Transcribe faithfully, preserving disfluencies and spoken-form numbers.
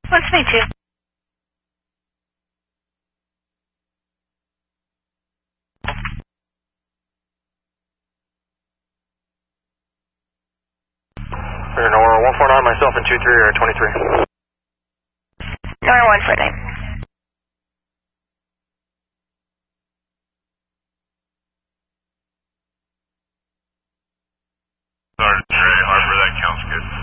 Nice to meet you. Nora one four nine, myself and two three are twenty-three. Nora one four nine. Sergeant J, Harper, that counts good.